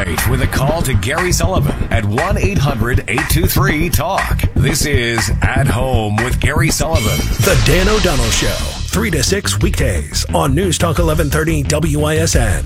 tonight with a call to Gary Sullivan at 1-800-823-TALK. This is At Home with Gary Sullivan. The Dan O'Donnell Show, 3 to 6 weekdays on News Talk 1130 WISN.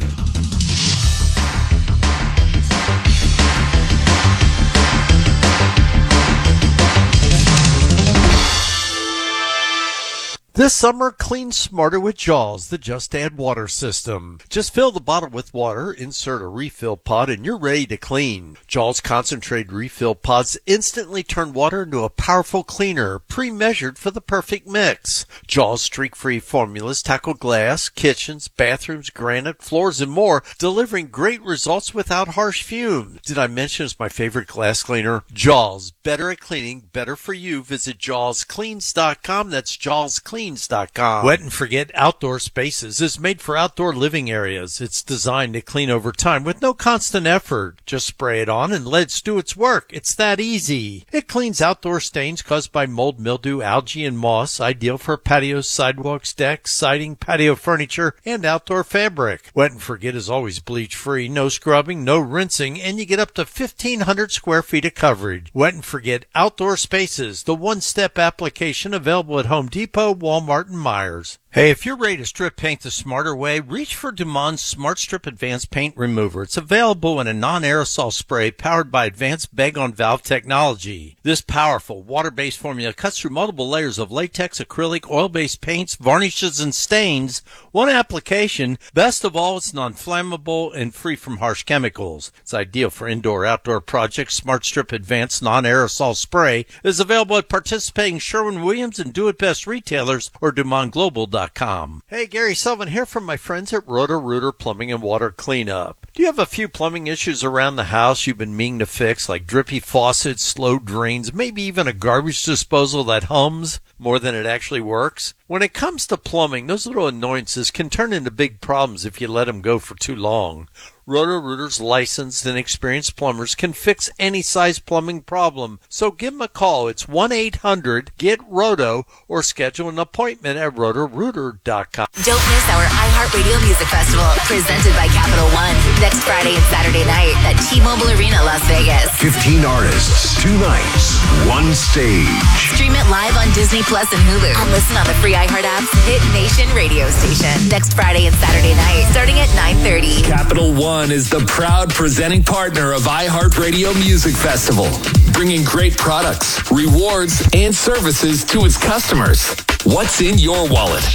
This summer, clean smarter with Jaws, the Just Add Water system. Just fill the bottle with water, insert a refill pod, and you're ready to clean. Jaws concentrated refill pods instantly turn water into a powerful cleaner, pre-measured for the perfect mix. Jaws streak-free formulas tackle glass, kitchens, bathrooms, granite, floors, and more, delivering great results without harsh fumes. Did I mention it's my favorite glass cleaner? Jaws, better at cleaning, better for you. Visit JawsCleans.com. That's JawsCleans.com. Wet and Forget Outdoor Spaces is made for outdoor living areas. It's designed to clean over time with no constant effort. Just spray it on and let it do its work. It's that easy. It cleans outdoor stains caused by mold, mildew, algae, and moss, ideal for patios, sidewalks, decks, siding, patio furniture, and outdoor fabric. Wet and Forget is always bleach-free, no scrubbing, no rinsing, and you get up to 1,500 square feet of coverage. Wet and Forget Outdoor Spaces, the one-step application available at Home Depot, Walmart, and Myers. Hey, if you're ready to strip paint the smarter way, reach for Dumond's Smart Strip Advanced Paint Remover. It's available in a non-aerosol spray powered by advanced bag-on-valve technology. This powerful water-based formula cuts through multiple layers of latex, acrylic, oil-based paints, varnishes, and stains. One application. Best of all, it's non-flammable and free from harsh chemicals. It's ideal for indoor-outdoor projects. Smart Strip Advanced Non-Aerosol Spray is available at participating Sherwin-Williams and Do It Best retailers or DumondGlobal.com. Hey, Gary Sullivan here from my friends at Roto-Rooter Plumbing and Water Cleanup. Do you have a few plumbing issues around the house you've been meaning to fix, like drippy faucets, slow drains, maybe even a garbage disposal that hums more than it actually works? When it comes to plumbing, those little annoyances can turn into big problems if you let them go for too long. Roto-Rooter's licensed and experienced plumbers can fix any size plumbing problem. So give them a call. It's 1-800-GET-ROTO or schedule an appointment at rotorooter.com. Don't miss our iHeartRadio Music Festival, presented by Capital One, next Friday and Saturday night at T-Mobile Arena, Las Vegas. 15 artists, 2 nights, 1 stage. Stream it live on Disney Plus and Hulu. And listen on the free iHeart app's Hit Nation radio station. Next Friday and Saturday night, starting at 9:30. Capital One is the proud presenting partner of iHeartRadio Music Festival, bringing great products, rewards, and services to its customers. What's in your wallet?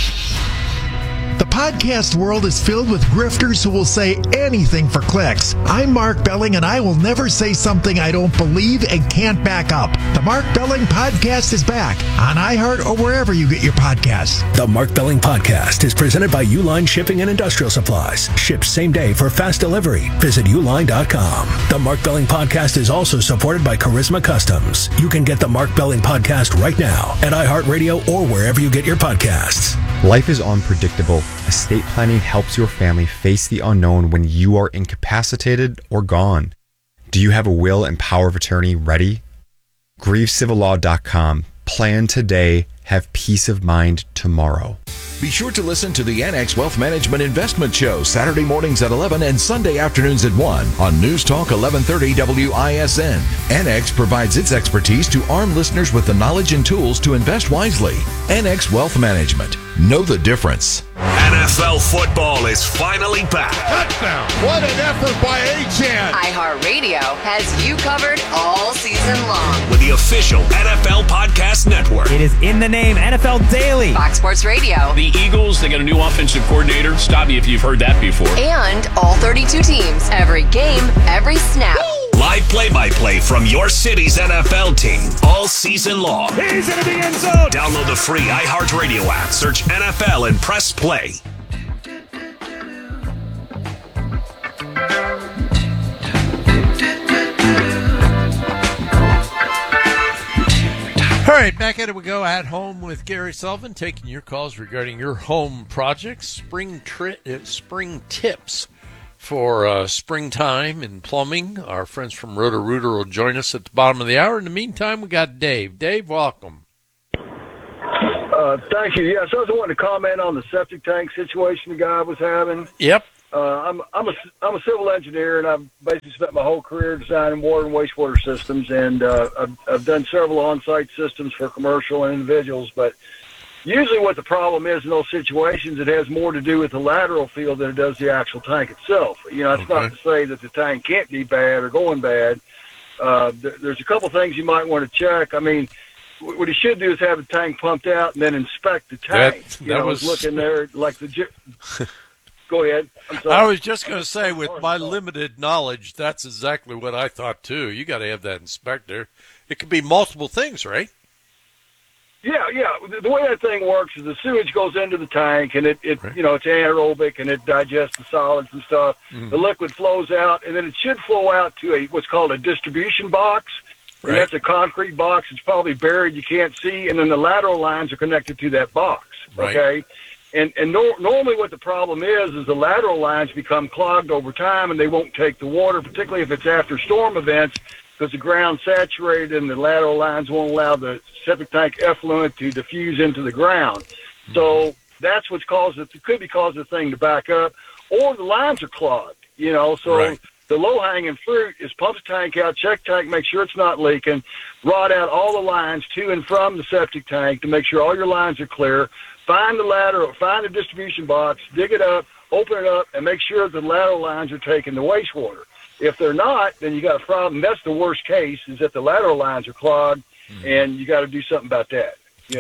The podcast world is filled with grifters who will say anything for clicks. I'm Mark Belling, and I will never say something I don't believe and can't back up. The Mark Belling Podcast is back on iHeart or wherever you get your podcasts. The Mark Belling Podcast is presented by Uline Shipping and Industrial Supplies. Ships same day for fast delivery. Visit uline.com. The Mark Belling Podcast is also supported by Charisma Customs. You can get the Mark Belling Podcast right now at iHeartRadio or wherever you get your podcasts. Life is unpredictable. Estate planning helps your family face the unknown when you are incapacitated or gone. Do you have a will and power of attorney ready? GrieveCivilLaw.com. Plan today. Have peace of mind tomorrow. Be sure to listen to the Annex Wealth Management Investment Show Saturday mornings at 11 and Sunday afternoons at 1 on News Talk 1130 WISN. Annex provides its expertise to arm listeners with the knowledge and tools to invest wisely. Annex Wealth Management. Know the difference. NFL football is finally back. Touchdown. What an effort by Achane. iHeartRadio has you covered all season long. With the official NFL Podcast Network. It is in the name, NFL Daily. Fox Sports Radio. The Eagles, they got a new offensive coordinator. Stop me if you've heard that before. And all 32 teams. Every game, every snap. Live play-by-play from your city's NFL team all season long. He's into the end zone. Download the free iHeartRadio app. Search NFL and press play. All right, back at it we go. At Home with Gary Sullivan, taking your calls regarding your home projects. Spring tips for springtime and plumbing. Our friends from Roto-Rooter will join us at the bottom of the hour. In the meantime, we got Dave. Dave, welcome. Thank you. Yes, I was wanting to comment on the septic tank situation the guy was having. Yep. I'm a civil engineer, and I've basically spent my whole career designing water and wastewater systems, and I've done several on-site systems for commercial and individuals. But usually, what the problem is in those situations, it has more to do with the lateral field than it does the actual tank itself. That's not to say that the tank can't be bad or going bad. There's a couple things you might want to check. I mean, what he should do is have the tank pumped out and then inspect the tank. That was looking there like the. Go ahead. I'm sorry. I was just going to say, with my limited knowledge, that's exactly what I thought too. You got to have that inspector. It could be multiple things, right? Yeah. The way that thing works is the sewage goes into the tank, and it's anaerobic, and it digests the solids and stuff. Mm-hmm. The liquid flows out, and then it should flow out to what's called a distribution box. Right. And that's a concrete box. It's probably buried. You can't see. And then the lateral lines are connected to that box. Right. Okay. And normally what the problem is the lateral lines become clogged over time, and they won't take the water, particularly if it's after storm events, because the ground's saturated and the lateral lines won't allow the septic tank effluent to diffuse into the ground. Mm-hmm. So that's what's caused it. It could be causing the thing to back up, or the lines are clogged. So right. The low-hanging fruit is pump the tank out, check tank, make sure it's not leaking, rod out all the lines to and from the septic tank to make sure all your lines are clear. Find the lateral, find the distribution box, dig it up, open it up, and make sure the lateral lines are taking the wastewater. If they're not, then you got a problem. That's the worst case, is that the lateral lines are clogged, and you got to do something about that.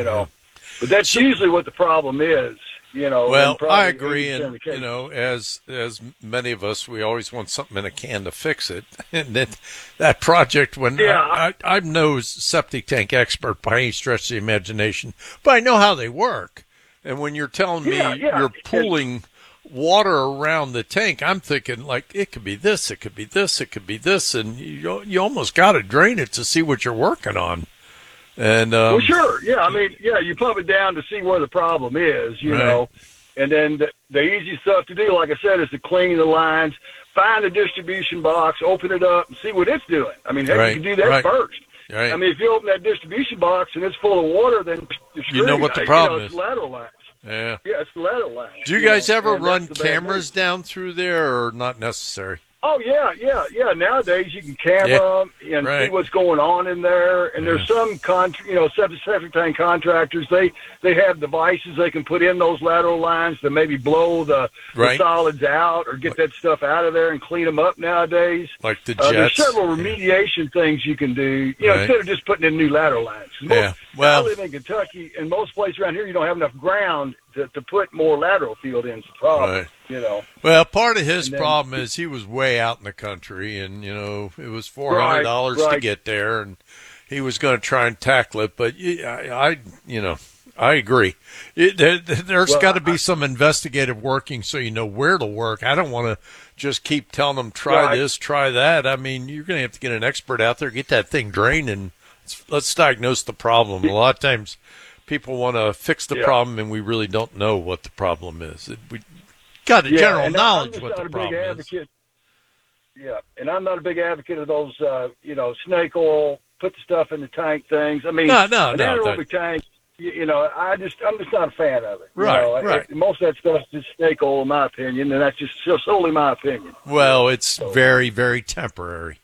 But that's usually what the problem is. Well, I agree, and as many of us, we always want something in a can to fix it. And that project, I'm no septic tank expert by any stretch of the imagination, but I know how they work. And when you're telling me you're pooling water around the tank, I'm thinking like it could be this, it could be this, it could be this, and you almost got to drain it to see what you're working on. And well, sure, yeah. I mean, you pump it down to see where the problem is, you know, and then the easy stuff to do, like I said, is to clean the lines, find the distribution box, open it up, and see what it's doing. I mean, heck, you can do that first. Right. I mean, if you open that distribution box and it's full of water, then you're screwed. You know what the problem is. It's lateral lines. Yeah, it's the lateral lines. Do you guys ever run cameras down through there, or not necessary? Oh, yeah. Nowadays, you can camera them and see what's going on in there. And there's some, septic tank contractors, they have devices they can put in those lateral lines to maybe blow the solids out or get that stuff out of there and clean them up nowadays. Like the jets. There's several remediation things you can do, instead of just putting in new lateral lines. I live in Kentucky, and most places around here, you don't have enough ground to put more lateral field in. It's a problem, Well, part of his problem is he was way out in the country, and, it was $400 to get there, and he was going to try and tackle it. But I agree. There's got to be some investigative working so you know where to work. I don't want to just keep telling them, try this, try that. I mean, you're going to have to get an expert out there, get that thing drained, and let's diagnose the problem. A lot of times people want to fix the problem, and we really don't know what the problem is. We got a general knowledge what the problem is. Yeah, and I'm not a big advocate of those, snake oil, put the stuff in the tank things. I mean, an anaerobic tank, I'm just not a fan of it. Right. Most of that stuff's just snake oil, in my opinion, and that's just solely my opinion. Well, it's very, very temporary.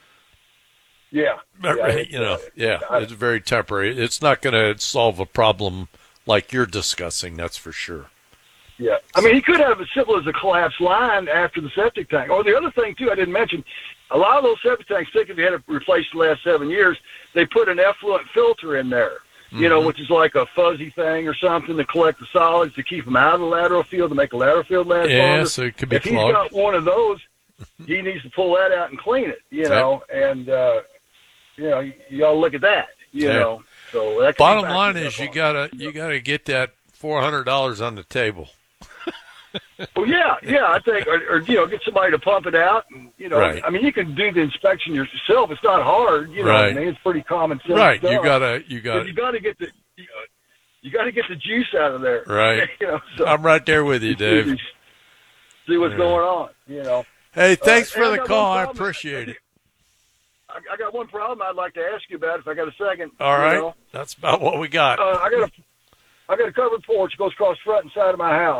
It's very temporary. It's not going to solve a problem like you're discussing, that's for sure. Yeah. I mean, he could have as simple as a collapsed line after the septic tank. Or the other thing, too, I didn't mention, a lot of those septic tanks, particularly if you had it replaced the last 7 years, they put an effluent filter in there, which is like a fuzzy thing or something to collect the solids to keep them out of the lateral field, to make the lateral field last longer. Yeah, so it could be clogged. If he's got one of those, he needs to pull that out and clean it, and you all look at that, know. So that bottom line is you gotta get that $400 on the table. Well, I think, or get somebody to pump it out, and I mean, you can do the inspection yourself. It's not hard, I mean, it's pretty common sense. Right, stuff. you gotta get the you gotta get the juice out of there. Right, so I'm right there with you, Dave. See what's going on, Hey, thanks for the call. I appreciate it. I got one problem I'd like to ask you about if I got a second. All right. That's about what we got. I got a covered porch that goes across the front and side of my house.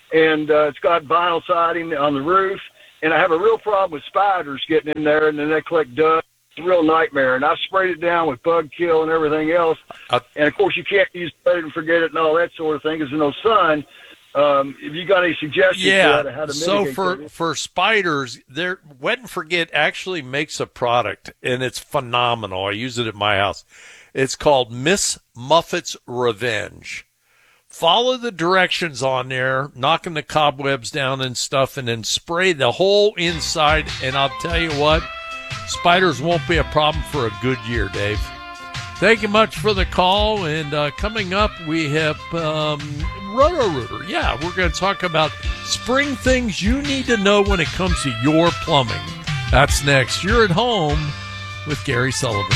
and it's got vinyl siding on the roof. And I have a real problem with spiders getting in there, and then they collect dust. It's a real nightmare. And I sprayed it down with bug kill and everything else. And, of course, you can't use set it and forget it and all that sort of thing because there's no sun. If you got any suggestions for how to mitigate so for spiders, Wet and Forget actually makes a product, and it's phenomenal. I use it at my house. It's called Miss Muffet's Revenge. Follow the directions on there, knocking the cobwebs down and stuff, and then spray the whole inside. And I'll tell you what, spiders won't be a problem for a good year, Dave. Thank you much for the call. And coming up, we have Roto-Rooter. Yeah, we're going to talk about spring things you need to know when it comes to your plumbing. That's next. You're at home with Gary Sullivan.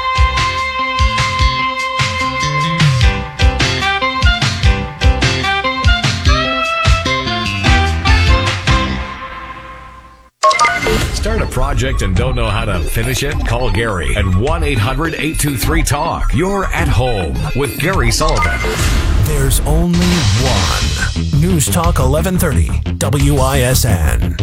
Start a project and don't know how to finish it? Call Gary at 1-800-823-TALK. You're at home with Gary Sullivan. There's only one. News Talk 1130 WISN.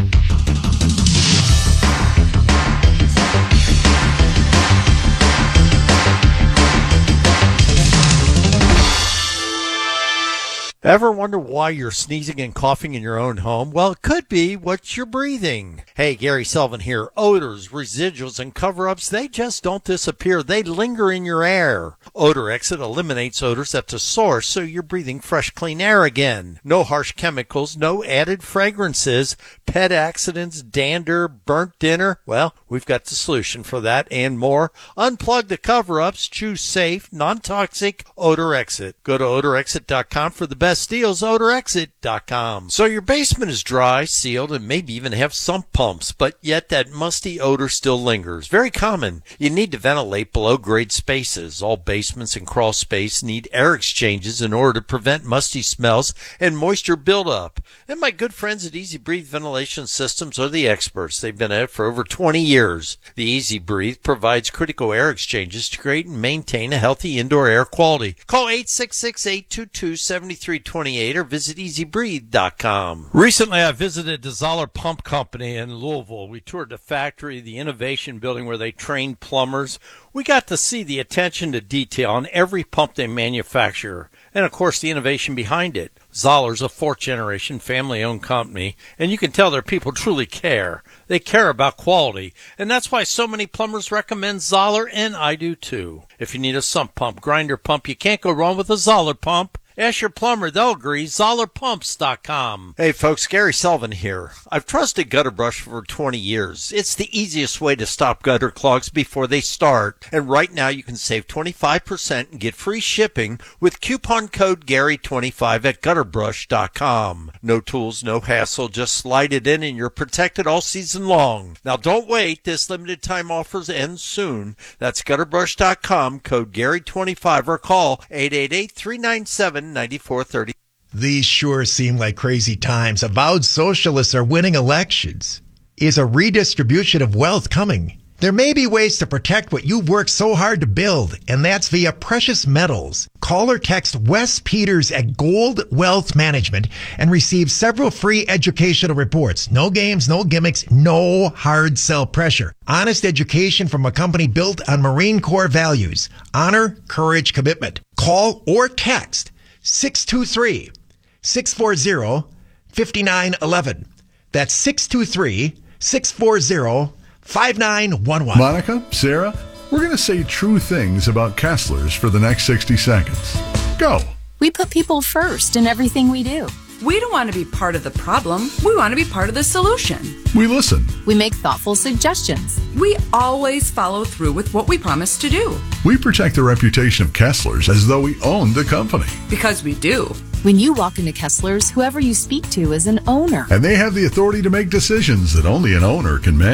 Ever wonder why you're sneezing and coughing in your own home? Well, it could be what you're breathing. Hey, Gary Sullivan here. Odors, residuals, and cover-ups, they just don't disappear. They linger in your air. Odor Exit eliminates odors at the source, so you're breathing fresh, clean air again. No harsh chemicals, no added fragrances, pet accidents, dander, burnt dinner. Well, we've got the solution for that and more. Unplug the cover-ups. Choose safe, non-toxic Odor Exit. Go to odorexit.com for the best deals. odorexit.com. So your basement is dry, sealed, and maybe even have sump pumps, but yet that musty odor still lingers. Very common. You need to ventilate below-grade spaces. All basements and crawl space need air exchanges in order to prevent musty smells and moisture buildup. And my good friends at Easy Breathe Ventilation Systems are the experts. They've been at it for over 20 years. The Easy Breathe provides critical air exchanges to create and maintain a healthy indoor air quality. Call 866-822-7328 or visit easybreathe.com. Recently, I visited the Zoller Pump Company in Louisville. We toured the factory, the innovation building where they train plumbers. We got to see the attention to detail on every pump they manufacture, and of course the innovation behind it. Zoller's a fourth-generation family-owned company, and you can tell their people truly care. They care about quality, and that's why so many plumbers recommend Zoller, and I do too. If you need a sump pump, grinder pump, you can't go wrong with a Zoller pump. Ask your plumber, they'll agree. ZollerPumps.com. Hey folks, Gary Sullivan here. I've trusted Gutter Brush for 20 years. It's the easiest way to stop gutter clogs before they start. And right now you can save 25% and get free shipping with coupon code Gary25 at gutterbrush.com. No tools, no hassle, just slide it in and you're protected all season long. Now don't wait, this limited time offers end soon. That's gutterbrush.com, code Gary25 or call 888-397-9430. These sure seem like crazy times. Avowed socialists are winning elections. Is a redistribution of wealth coming? There may be ways to protect what you've worked so hard to build, and that's via precious metals. Call or text Wes Peters at Gold Wealth Management and receive several free educational reports. No games, no gimmicks, no hard sell pressure. Honest education from a company built on Marine Corps values. Honor, courage, commitment. Call or text 623-640-5911. That's 623-640-5911. Monica, Sarah, we're going to say true things about Kessler's for the next 60 seconds. Go. We put people first in everything we do. We don't want to be part of the problem. We want to be part of the solution. We listen. We make thoughtful suggestions. We always follow through with what we promise to do. We protect the reputation of Kessler's as though we own the company. Because we do. When you walk into Kessler's, whoever you speak to is an owner. And they have the authority to make decisions that only an owner can make.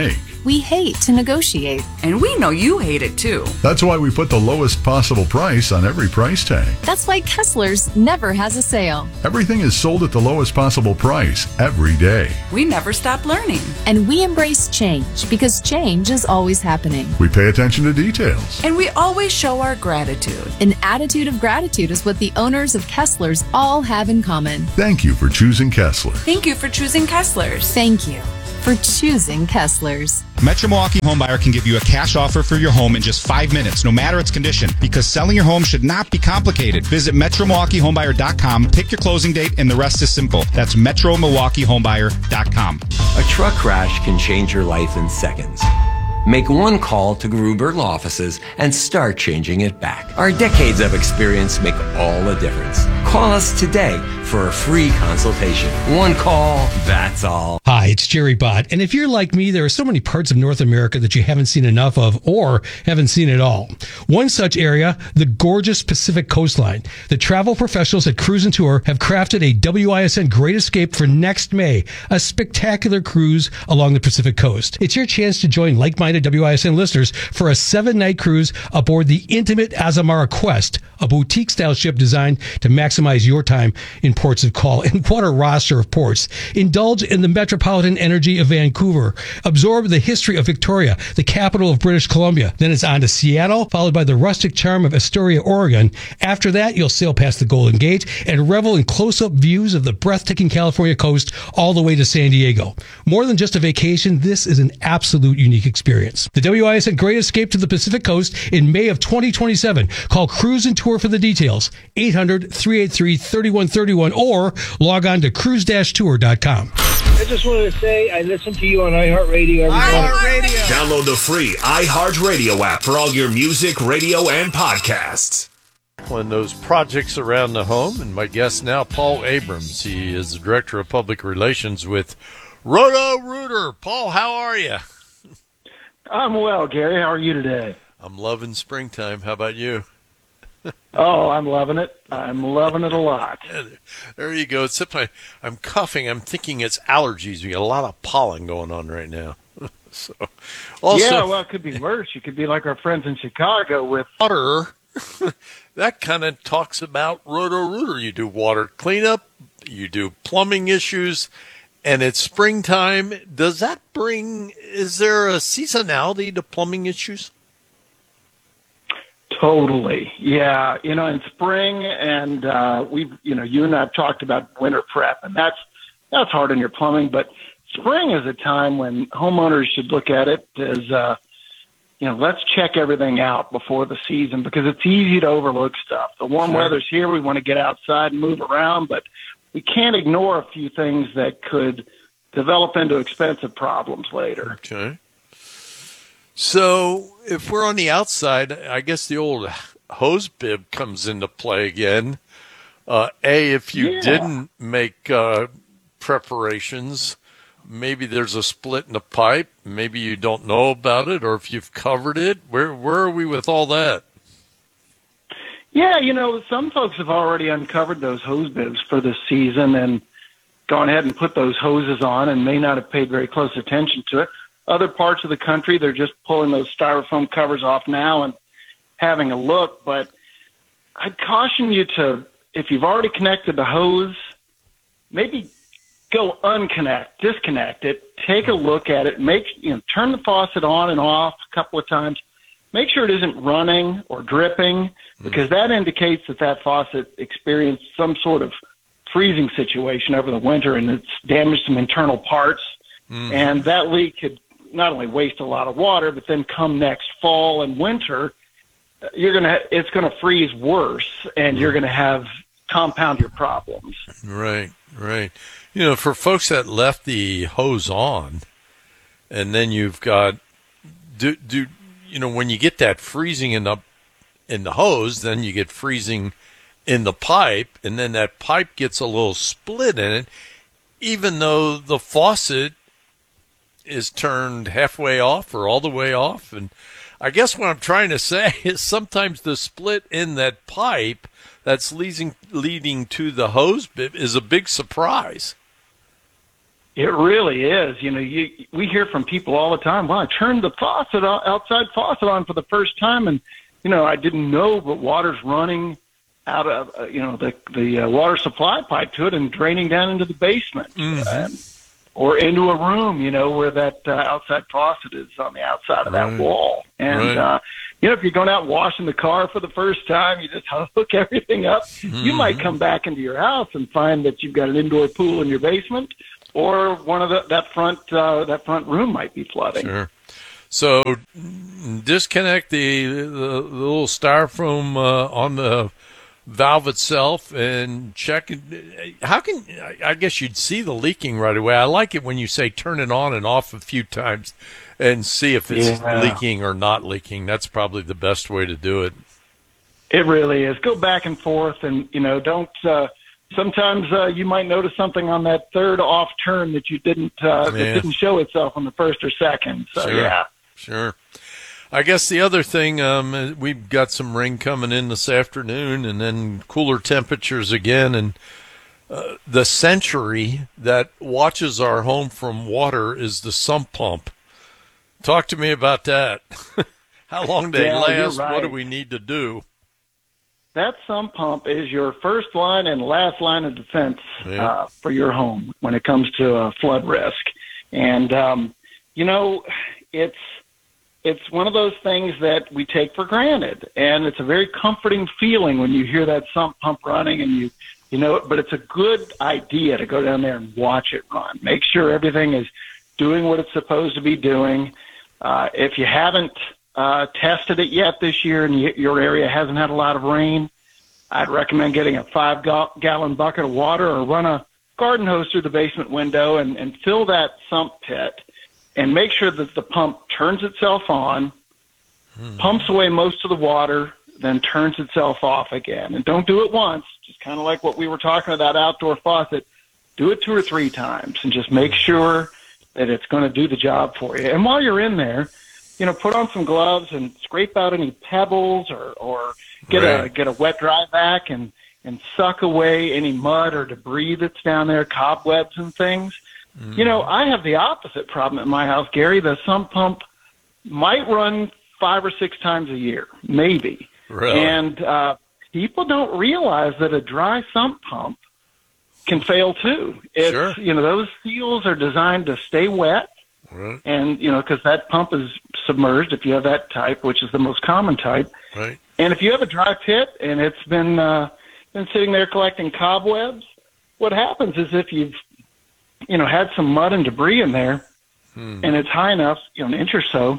We hate to negotiate. And we know you hate it too. That's why we put the lowest possible price on every price tag. That's why Kessler's never has a sale. Everything is sold at the lowest possible price every day. We never stop learning. And we embrace change because change is always happening. We pay attention to details. And we always show our gratitude. An attitude of gratitude is what the owners of Kessler's all have in common. Thank you for choosing Kessler. Thank you for choosing Kessler's. Thank you for choosing Kessler's. Metro Milwaukee Homebuyer can give you a cash offer for your home in just 5 minutes, no matter its condition, because selling your home should not be complicated. Visit MetroMilwaukeeHomebuyer.com, pick your closing date, and the rest is simple. That's MetroMilwaukeeHomebuyer.com. A truck crash can change your life in seconds. Make one call to Gruber Law Offices and start changing it back. Our decades of experience make all the difference. Call us today for a free consultation. One call, that's all. Hi, it's Jerry Bott. And if you're like me, there are so many parts of North America that you haven't seen enough of or haven't seen at all. One such area, the gorgeous Pacific Coastline. The travel professionals at Cruise and Tour have crafted a WISN Great Escape for next May, a spectacular cruise along the Pacific Coast. It's your chance to join like-minded WISN listeners for a 7-night cruise aboard the intimate Azamara Quest, a boutique-style ship designed to maximize your time in ports of call. And what a roster of ports. Indulge in the metropolitan energy of Vancouver. Absorb the history of Victoria, the capital of British Columbia. Then it's on to Seattle, followed by the rustic charm of Astoria, Oregon. After that, you'll sail past the Golden Gate and revel in close-up views of the breathtaking California coast all the way to San Diego. More than just a vacation, this is an absolute unique experience. The WISN Great Escape to the Pacific Coast in May of 2027. Call Cruise and Tour for the details. 800-383-3131 or log on to cruise-tour.com. I just wanted to say I listen to you on iHeartRadio. Download the free iHeartRadio app for all your music, radio, and podcasts. When those projects around the home, and my guest now, Paul Abrams. He is the Director of Public Relations with Roto-Rooter. Paul, how are you? I'm well, Gary. How are you today? I'm loving springtime. How about you? Oh, I'm loving it. I'm loving it a lot. There you go. Except I'm coughing. I'm thinking it's allergies. We got a lot of pollen going on right now. So, also, yeah, well, it could be worse. You could be like our friends in Chicago with water. That kind of talks about Roto-Rooter. You do water cleanup. You do plumbing issues. And it's springtime. Is there a seasonality to plumbing issues? Totally. Yeah. In spring, and you and I have talked about winter prep, and that's hard on your plumbing, but spring is a time when homeowners should look at it as, let's check everything out before the season, because it's easy to overlook stuff. The warm weather's here. We want to get outside and move around, but we can't ignore a few things that could develop into expensive problems later. Okay. So if we're on the outside, I guess the old hose bib comes into play again. If you didn't make preparations, maybe there's a split in the pipe. Maybe you don't know about it, or if you've covered it. Where are we with all that? Yeah, some folks have already uncovered those hose bibs for this season and gone ahead and put those hoses on and may not have paid very close attention to it. Other parts of the country, they're just pulling those styrofoam covers off now and having a look. But I'd caution you to, if you've already connected the hose, maybe go disconnect it, take a look at it, turn the faucet on and off a couple of times. Make sure it isn't running or dripping, because that indicates that faucet experienced some sort of freezing situation over the winter and it's damaged some internal parts. And that leak could not only waste a lot of water, but then come next fall and winter, it's going to freeze worse, and you're going to compound your problems. Right. For folks that left the hose on, and then you've got, when you get that freezing in the hose, then you get freezing in the pipe, and then that pipe gets a little split in it, even though the faucet is turned halfway off or all the way off. And I guess what I'm trying to say is sometimes the split in that pipe that's leading to the hose bib is a big surprise. It really is. We hear from people all the time, well, I turned the outside faucet on for the first time, and, I didn't know, but water's running out of, the water supply pipe to it and draining down into the basement or into a room, where that outside faucet is on the outside of that wall. And, if you're going out and washing the car for the first time, you just hook everything up. You might come back into your house and find that you've got an indoor pool in your basement, or one of that front room might be flooding. Sure. So disconnect the little styrofoam on the valve itself and check. I guess you'd see the leaking right away. I like it when you say turn it on and off a few times and see if it's leaking or not leaking. That's probably the best way to do it. It really is. Go back and forth, and don't. Sometimes you might notice something on that third off turn that you didn't that didn't show itself on the first or second. So Sure. I guess the other thing, we've got some rain coming in this afternoon, and then cooler temperatures again, and the Century that watches our home from water is the sump pump. Talk to me about that. How long do they last? Right. What do we need to do? That sump pump is your first line and last line of defense for your home when it comes to flood risk. And, it's one of those things that we take for granted. And it's a very comforting feeling when you hear that sump pump running and but it's a good idea to go down there and watch it run. Make sure everything is doing what it's supposed to be doing. If you haven't tested it yet this year and your area hasn't had a lot of rain, I'd recommend getting a 5-gallon bucket of water or run a garden hose through the basement window and fill that sump pit and make sure that the pump turns itself on, pumps away most of the water, then turns itself off again. And don't do it once, just kind of like what we were talking about outdoor faucet. Do it 2 or 3 times and just make sure that it's going to do the job for you. And while you're in there, put on some gloves and scrape out any pebbles or get a wet dry vac and suck away any mud or debris that's down there, cobwebs and things. I have the opposite problem at my house, Gary. The sump pump might run 5 or 6 times a year, maybe. Really? And people don't realize that a dry sump pump can fail too. It's, those seals are designed to stay wet. Right. And, because that pump is submerged if you have that type, which is the most common type. Right. And if you have a dry pit and it's been sitting there collecting cobwebs, what happens is if you've, had some mud and debris in there and it's high enough, an inch or so,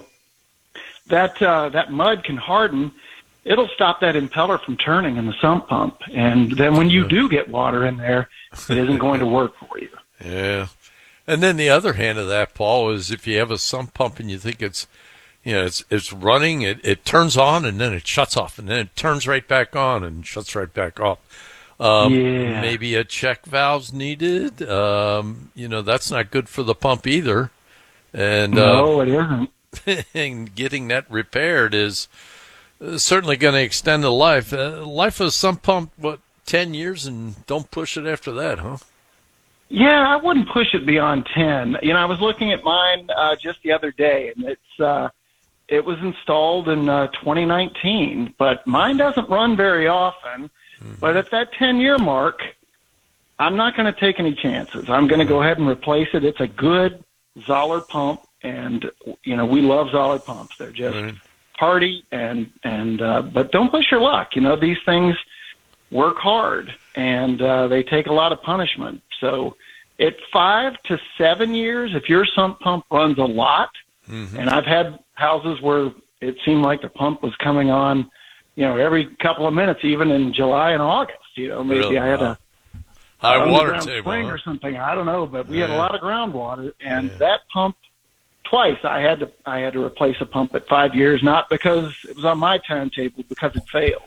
that mud can harden. It'll stop that impeller from turning in the sump pump. And then when you do get water in there, it isn't going to work for you. Yeah. And then the other hand of that, Paul, is if you have a sump pump and you think it's running, it turns on and then it shuts off and then it turns right back on and shuts right back off. Maybe a check valve's needed. That's not good for the pump either. And no, it isn't. And getting that repaired is certainly going to extend the life. Life of a sump pump, 10 years, and don't push it after that, huh? Yeah, I wouldn't push it beyond 10. I was looking at mine just the other day, and it was installed in 2019, but mine doesn't run very often. But at that 10-year mark, I'm not going to take any chances. I'm going to go ahead and replace it. It's a good Zollard pump, and we love Zollard pumps. They're just hardy, but don't push your luck. These things work hard, and they take a lot of punishment. So at 5 to 7 years, if your sump pump runs a lot, and I've had houses where it seemed like the pump was coming on, every couple of minutes, even in July and August. Maybe I had a high water table spring or something. I don't know, but we had a lot of groundwater, and that pump twice I had to replace a pump at 5 years, not because it was on my timetable, because it failed.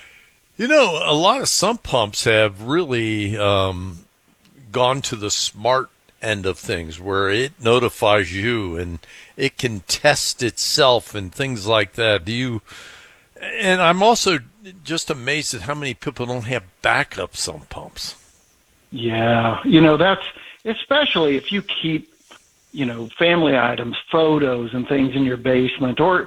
A lot of sump pumps have really gone to the smart end of things where it notifies you and it can test itself and things like that. And I'm also just amazed at how many people don't have backup sump pumps. Yeah, especially if you keep, family items, photos and things in your basement, or,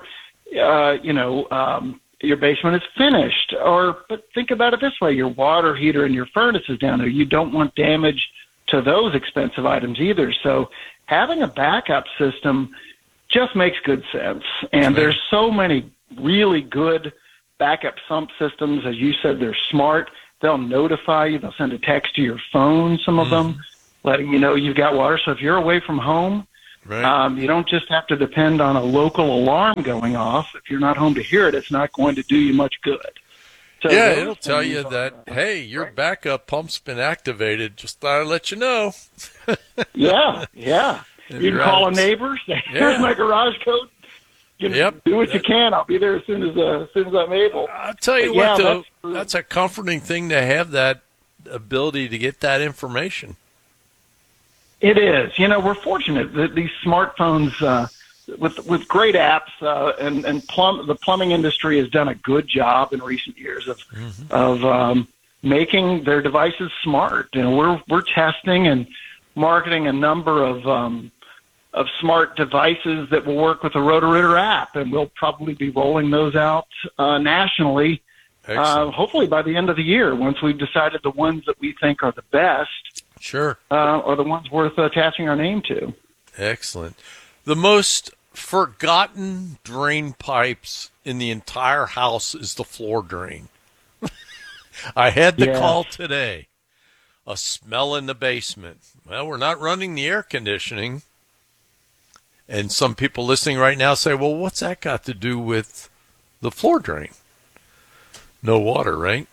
your basement is finished. But think about it this way, your water heater and your furnace is down there. You don't want damage to those expensive items either. So having a backup system just makes good sense. And there's so many really good backup sump systems. As you said, they're smart. They'll notify you. They'll send a text to your phone, some of them, letting you know you've got water. So if you're away from home, you don't just have to depend on a local alarm going off. If you're not home to hear it, it's not going to do you much good. So it'll tell you that, hey, your backup pump's been activated. Just thought I'd let you know. Yeah. You can call a neighbor. Say, here's my garage code. Do what you can. I'll be there as soon as I'm able. I'll tell you what, though, that's a comforting thing to have that ability to get that information. It is. We're fortunate that these smartphones, with great apps, and the plumbing industry has done a good job in recent years of making their devices smart. We're testing and marketing a number of smart devices that will work with the Roto-Rooter app, and we'll probably be rolling those out nationally, hopefully by the end of the year, once we've decided the ones that we think are the best. Sure. Are the ones worth attaching our name to. Excellent. The most forgotten drain pipes in the entire house is the floor drain. I had the call today. A smell in the basement. Well, we're not running the air conditioning. And some people listening right now say, well, what's that got to do with the floor drain? No water, right?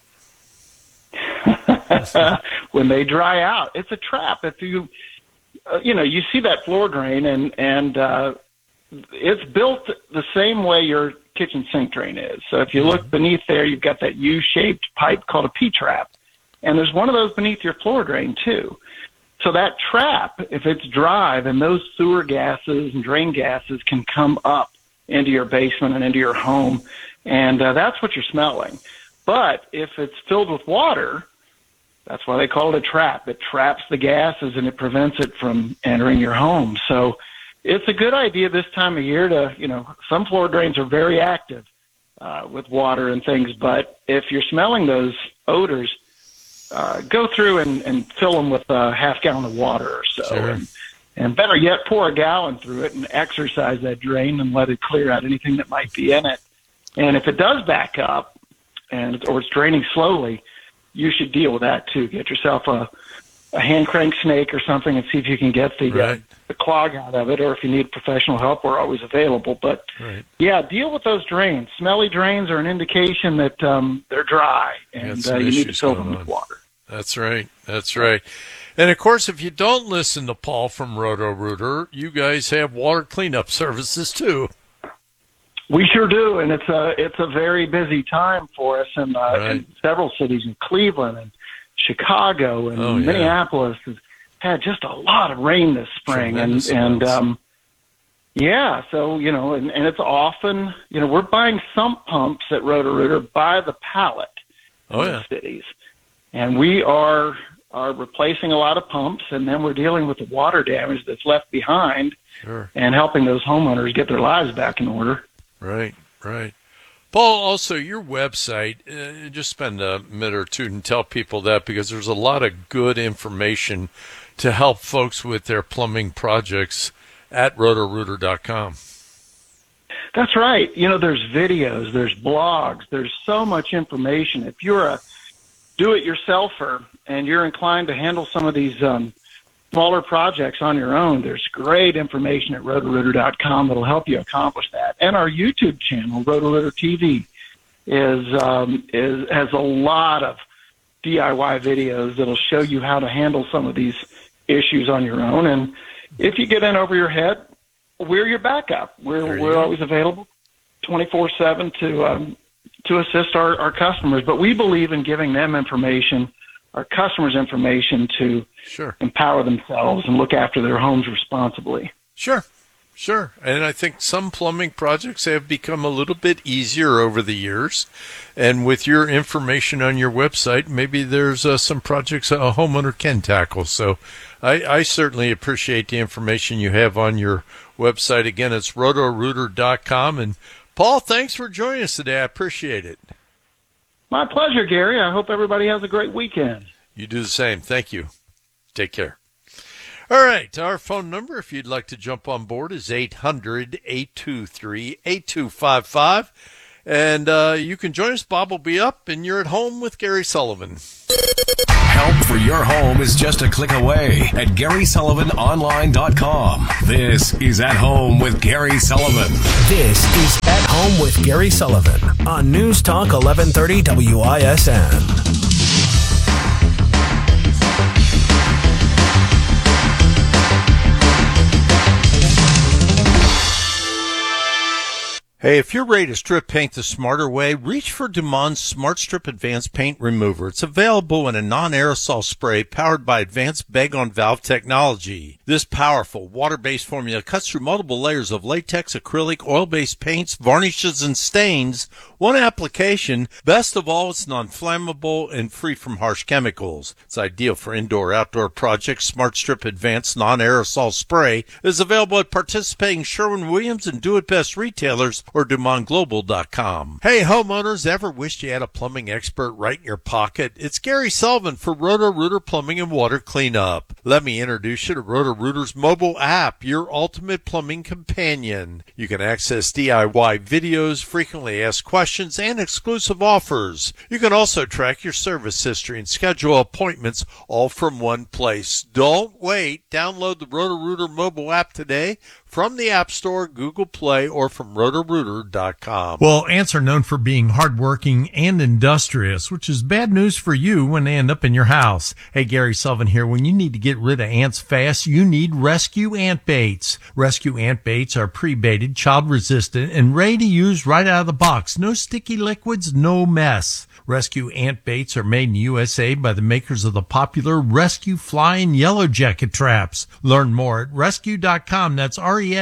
When they dry out, it's a trap. If you see that floor drain and it's built the same way your kitchen sink drain is. So if you look beneath there, you've got that U-shaped pipe called a P-trap. And there's one of those beneath your floor drain too. So that trap, if it's dry, then those sewer gases and drain gases can come up into your basement and into your home. And that's what you're smelling. But if it's filled with water, that's why they call it a trap. It traps the gases and it prevents it from entering your home. So it's a good idea this time of year to, some floor drains are very active with water and things. But if you're smelling those odors, go through and fill them with a half gallon of water or so. Sure. And better yet, pour a gallon through it and exercise that drain and let it clear out anything that might be in it. And if it does back up or it's draining slowly, you should deal with that too. Get yourself a hand crank snake or something and see if you can get the clog out of it, or if you need professional help, we're always available. But deal with those drains. Smelly drains are an indication that they're dry and you need to fill them with water. That's right. And of course, if you don't listen to Paul from Roto-Rooter, you guys have water cleanup services too. We sure do, and it's a very busy time for us in several cities, in Cleveland and Chicago and Minneapolis has had just a lot of rain this spring, and so it's often we're buying sump pumps at Roto-Rooter by the pallet in the cities, and we are replacing a lot of pumps, and then we're dealing with the water damage that's left behind, and helping those homeowners get their lives back in order. Right. Paul, also your website, just spend a minute or two and tell people that, because there's a lot of good information to help folks with their plumbing projects at rotorooter.com. That's right. There's videos, there's blogs, there's so much information. If you're a do-it-yourselfer and you're inclined to handle some of these smaller projects on your own, there's great information at rotorooter.com that'll help you accomplish that. And our YouTube channel, Roto-Rooter TV, has a lot of DIY videos that'll show you how to handle some of these issues on your own. And if you get in over your head, we're your backup. We're always available 24/7 to assist our customers. But we believe in giving them information, our customers information, to empower themselves and look after their homes responsibly. Sure. Sure. And I think some plumbing projects have become a little bit easier over the years. And with your information on your website, maybe there's some projects a homeowner can tackle. So I certainly appreciate the information you have on your website. Again, it's rotorooter.com. And Paul, thanks for joining us today. I appreciate it. My pleasure, Gary. I hope everybody has a great weekend. You do the same. Thank you. Take care. All right. Our phone number, if you'd like to jump on board, is 800-823-8255. And you can join us. Bob will be up, and you're at home with Gary Sullivan. Help for your home is just a click away at GarySullivanOnline.com. This is At Home with Gary Sullivan. This is At Home with Gary Sullivan on News Talk 1130 WISN. Hey, if you're ready to strip paint the smarter way, reach for Dumont Smart Strip Advanced Paint Remover. It's available in a non-aerosol spray powered by advanced bag-on-valve technology. This powerful water-based formula cuts through multiple layers of latex, acrylic, oil-based paints, varnishes, and stains. One application. Best of all, it's non-flammable and free from harsh chemicals. It's ideal for indoor-outdoor projects. Smart Strip Advanced Non-Aerosol Spray is available at participating Sherwin-Williams and Do It Best retailers or DumontGlobal.com. Hey, homeowners, ever wished you had a plumbing expert right in your pocket? It's Gary Sullivan for Roto-Rooter Plumbing and Water Cleanup. Let me introduce you to Roto-Rooter's mobile app, your ultimate plumbing companion. You can access DIY videos, frequently asked questions, and exclusive offers. You can also track your service history and schedule appointments all from one place. Don't wait. Download the Roto-Rooter mobile app today from the App Store, Google Play, or from Rotorooter.com. Well, ants are known for being hardworking and industrious, which is bad news for you when they end up in your house. Hey, Gary Sullivan here. When you need to get rid of ants fast, you need Rescue Ant Baits. Rescue Ant Baits are pre-baited, child-resistant, and ready to use right out of the box. No sticky liquids, no mess. Rescue Ant Baits are made in the USA by the makers of the popular Rescue Fly and Yellow Jacket traps. Learn more at rescue.com. That's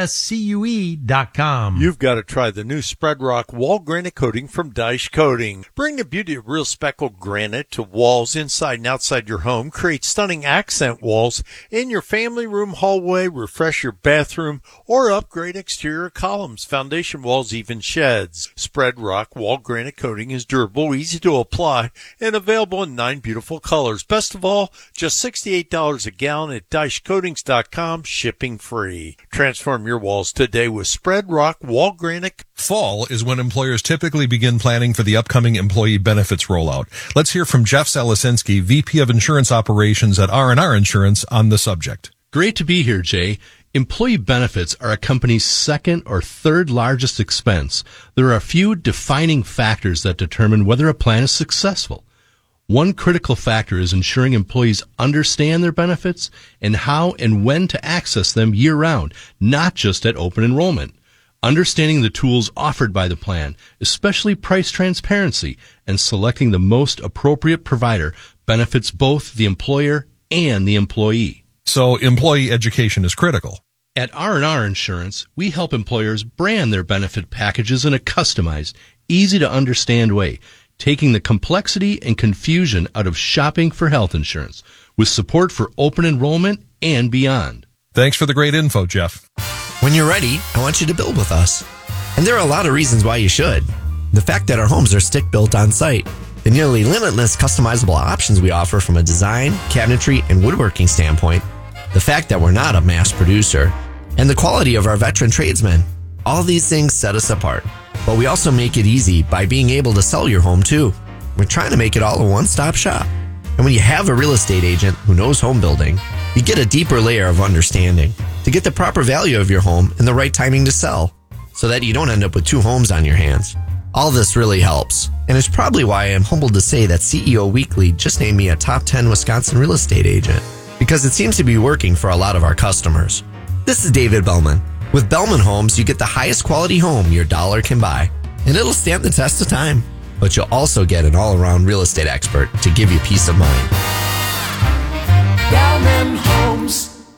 RESCUE.com. You've got to try the new Spread Rock Wall Granite Coating from Dyche Coating. Bring the beauty of real speckled granite to walls inside and outside your home. Create stunning accent walls in your family room, hallway, refresh your bathroom, or upgrade exterior columns, foundation walls, even sheds. Spread Rock Wall Granite Coating is durable, easy to apply, and available in 9 beautiful colors. Best of all, just $68 a gallon at DycheCoatings.com, shipping free. Transform your walls today with Spread Rock Wall Granite. Fall is when employers typically begin planning for the upcoming employee benefits rollout. Let's hear from Jeff Salasinski, VP of Insurance Operations at R&R Insurance, on the subject. Great to be here, Jay. Employee benefits are a company's second or third largest expense. There are a few defining factors that determine whether a plan is successful. One critical factor is ensuring employees understand their benefits and how and when to access them year-round, not just at open enrollment. Understanding the tools offered by the plan, especially price transparency, and selecting the most appropriate provider benefits both the employer and the employee. So employee education is critical. At R&R Insurance, we help employers brand their benefit packages in a customized, easy-to-understand way, taking the complexity and confusion out of shopping for health insurance, with support for open enrollment and beyond. Thanks for the great info, Jeff. When you're ready, I want you to build with us. And there are a lot of reasons why you should. The fact that our homes are stick-built on site, the nearly limitless customizable options we offer from a design, cabinetry, and woodworking standpoint, the fact that we're not a mass producer, and the quality of our veteran tradesmen. All these things set us apart. But we also make it easy by being able to sell your home too. We're trying to make it all a one-stop shop. And when you have a real estate agent who knows home building, you get a deeper layer of understanding to get the proper value of your home and the right timing to sell, so that you don't end up with 2 homes on your hands. All this really helps, and it's probably why I'm humbled to say that CEO Weekly just named me a top 10 Wisconsin real estate agent, because it seems to be working for a lot of our customers. This is David Bellman. With Bellman Homes, you get the highest quality home your dollar can buy, and it'll stand the test of time. But you'll also get an all-around real estate expert to give you peace of mind. Bellman Homes.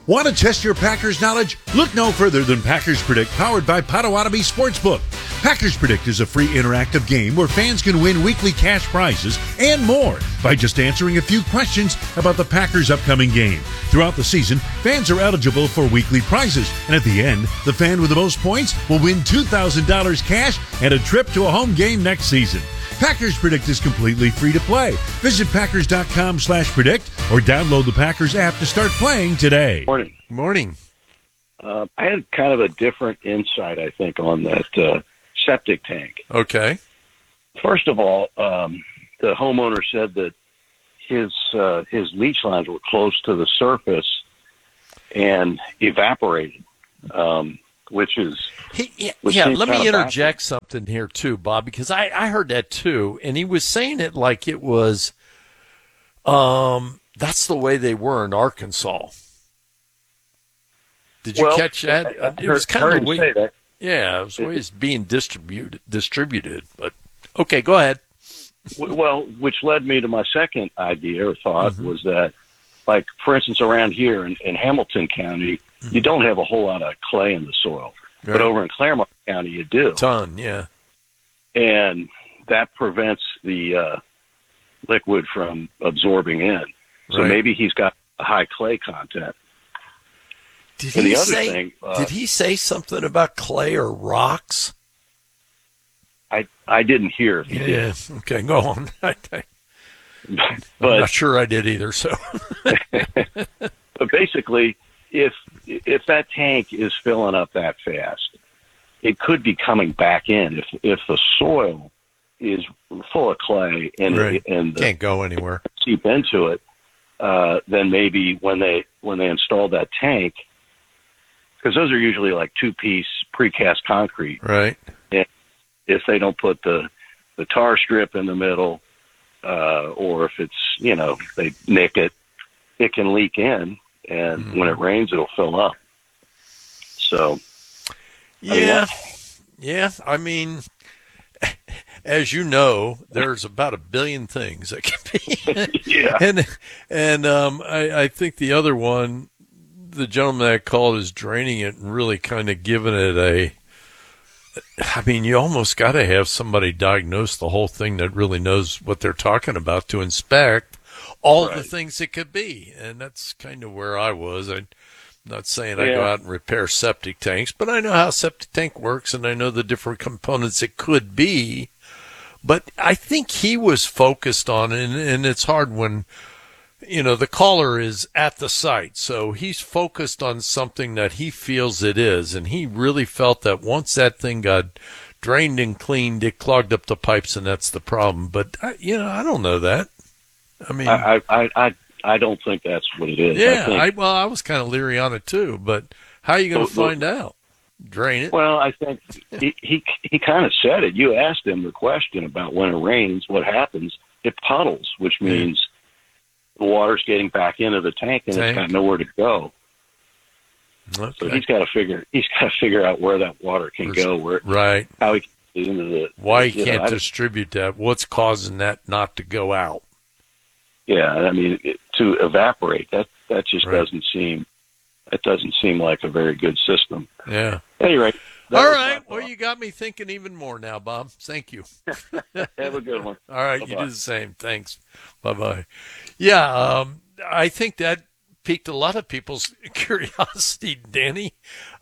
Want to test your Packers knowledge? Look no further than Packers Predict, powered by Potawatomi Sportsbook. Packers Predict is a free interactive game where fans can win weekly cash prizes and more by just answering a few questions about the Packers' upcoming game. Throughout the season, fans are eligible for weekly prizes, and at the end, the fan with the most points will win $2,000 cash and a trip to a home game next season. Packers Predict is completely free to play. Visit Packers.com/predict or download the Packers app to start playing today. Morning. I had kind of a different insight, I think, on that septic tank. Okay. First of all, the homeowner said that his leach lines were close to the surface and evaporated, which is... let me interject something here, too, Bob, because I heard that, too, and he was saying it like it was, that's the way they were in Arkansas. Did you catch that? It was kind of the way, say that. Yeah, it was the way it's being distributed. But, okay, go ahead. Well, which led me to my second idea or thought was that, like, for instance, around here in Hamilton County, you don't have a whole lot of clay in the soil. Right. But over in Claremont County, you do. Ton, yeah. And that prevents the liquid from absorbing in. So Right. maybe he's got a high clay content. Did And he the other say? thing, did he say something about clay or rocks? I didn't hear if he did. Okay, go on. I'm not sure I did either. So, but basically, if that tank is filling up that fast, it could be coming back in. If the soil is full of clay and and can't go anywhere, seep into it, then maybe when they install that tank, because those are usually like 2-piece precast concrete, right? And if they don't put the tar strip in the middle, or if it's they nick it, it can leak in. And when it rains, it'll fill up. So, I mean, as you know, there's about 1 billion things that can be. Yeah. And I think the other one, the gentleman that called, is draining it and really kind of giving it I mean, you almost got to have somebody diagnose the whole thing that really knows what they're talking about to inspect all of the things it could be. And that's kind of where I was. I'm not saying I go out and repair septic tanks, but I know how a septic tank works and I know the different components it could be. But I think he was focused on, and it's hard when, the caller is at the site. So he's focused on something that he feels it is. And he really felt that once that thing got drained and cleaned, it clogged up the pipes, and that's the problem. But, I don't know that. I mean, I don't think that's what it is. Yeah, I was kind of leery on it too, but how are you going to find out? Drain it? Well, I think he kind of said it. You asked him the question about when it rains, what happens? It puddles, which means the water's getting back into the tank and it's got nowhere to go. Okay. So he's got to figure out where that water can go, how he can get into the why he can't distribute that. What's causing that not to go out? Yeah, I mean, to evaporate, that just doesn't seem like a very good system. Yeah. Anyway. All right. Well, you got me thinking even more now, Bob. Thank you. Have a good one. All right. Bye-bye. You do the same. Thanks. Bye-bye. Yeah. I think that piqued a lot of people's curiosity, Danny.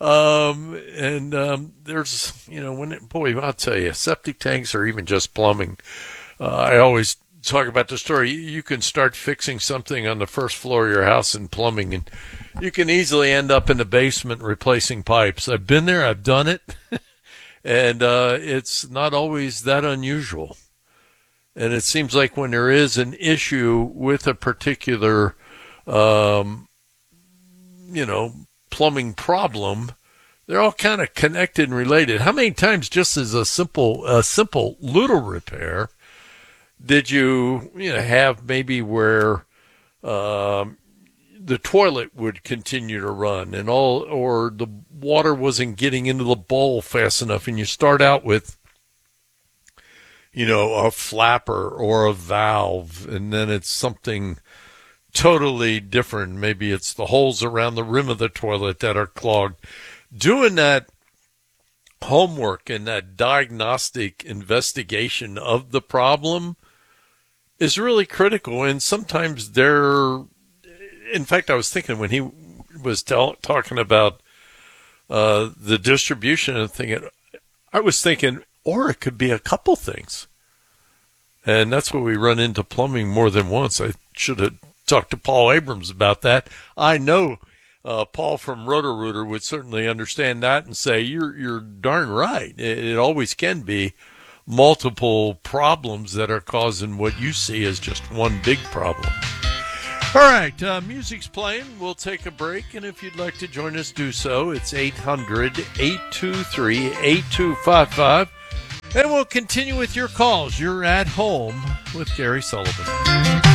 There's, I'll tell you, septic tanks or even just plumbing. I always talk about the story. You can start fixing something on the first floor of your house in plumbing, and you can easily end up in the basement replacing pipes. I've been there. I've done it. And it's not always that unusual. And it seems like when there is an issue with a particular, plumbing problem, they're all kind of connected and related. How many times, just as a simple little repair, did you have maybe where the toilet would continue to run or the water wasn't getting into the bowl fast enough, and you start out with a flapper or a valve, and then it's something totally different. Maybe it's the holes around the rim of the toilet that are clogged. Doing that homework and that diagnostic investigation of the problem is really critical. And sometimes in fact, I was thinking when he was talking about the distribution and thinking, I was thinking, or it could be a couple things. And that's where we run into plumbing more than once. I should have talked to Paul Abrams about that. I know Paul from Roto-Rooter would certainly understand that and say, you're darn right. It always can be multiple problems that are causing what you see as just one big problem. All right, music's playing. We'll take a break, and if you'd like to join us, do so. It's 800-823-8255. And we'll continue with your calls. You're at home with Gary Sullivan.